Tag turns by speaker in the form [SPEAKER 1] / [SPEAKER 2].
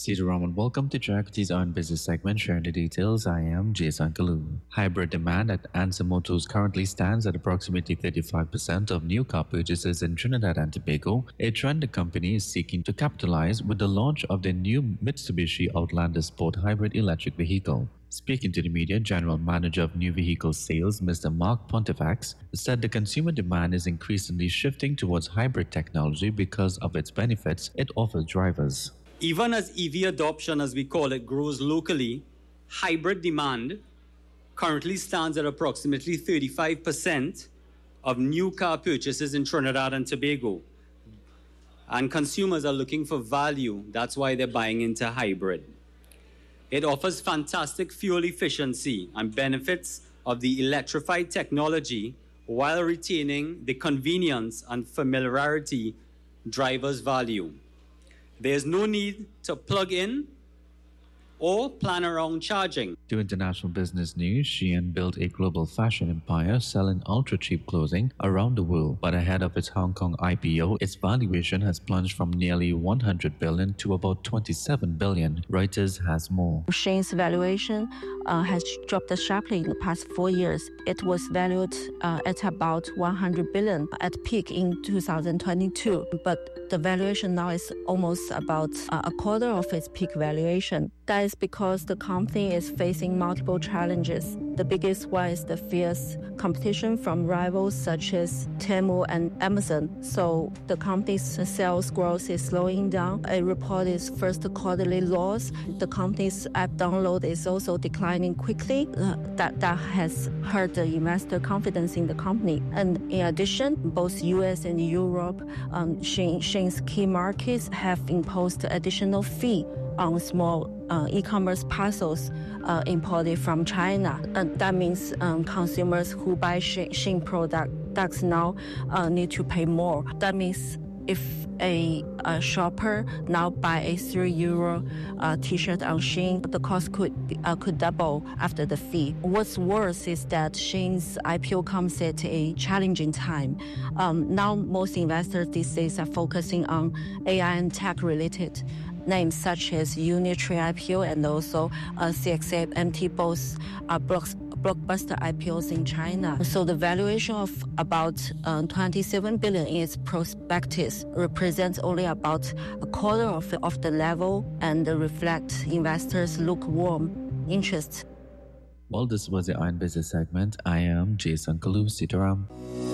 [SPEAKER 1] Sitaram and welcome to Jagdi's own business segment sharing the details. I am Jason Kalu. Hybrid demand at Ansa Motors currently stands at approximately 35% of new car purchases in Trinidad and Tobago, a trend the company is seeking to capitalize with the launch of their new Mitsubishi Outlander Sport hybrid electric vehicle. Speaking to the media, General Manager of New Vehicle Sales, Mr. Mark Pontifax, said the consumer demand is increasingly shifting towards hybrid technology because of its benefits it offers drivers.
[SPEAKER 2] Even as EV adoption, as we call it, grows locally, hybrid demand currently stands at approximately 35% of new car purchases in Trinidad and Tobago. And consumers are looking for value. That's why they're buying into hybrid. It offers fantastic fuel efficiency and benefits of the electrified technology while retaining the convenience and familiarity drivers value. There's no need to plug in or plan around charging.
[SPEAKER 1] To international business news, Shein built a global fashion empire selling ultra-cheap clothing around the world. But ahead of its Hong Kong IPO, its valuation has plunged from nearly 100 billion to about 27 billion. Reuters has more.
[SPEAKER 3] Shein's valuation has dropped sharply in the past 4 years. It was valued at about 100 billion at peak in 2022, but the valuation now is almost about a quarter of its peak valuation. That is because the company is facing multiple challenges. The biggest one is the fierce competition from rivals such as Temu and Amazon. So the company's sales growth is slowing down. It reported its first quarterly loss. The company's app download is also declining quickly. That has hurt the investor confidence in the company. And in addition, both US and Europe, Shein's key markets have imposed additional fee on small e-commerce parcels imported from China. And that means consumers who buy Shein products now need to pay more. That means if a shopper now buy a €3 t-shirt on Shein, the cost could double after the fee. What's worse is that Shein's IPO comes at a challenging time. Now most investors these days are focusing on AI and tech-related names such as Unitree IPO and also CXMT, both are blockbuster IPOs in China. So the valuation of about 27 billion in its prospectus represents only about a quarter of the level and reflects investors' lukewarm interest.
[SPEAKER 1] Well, this was the Iron Business segment. I am Jason Kalu Sitaram.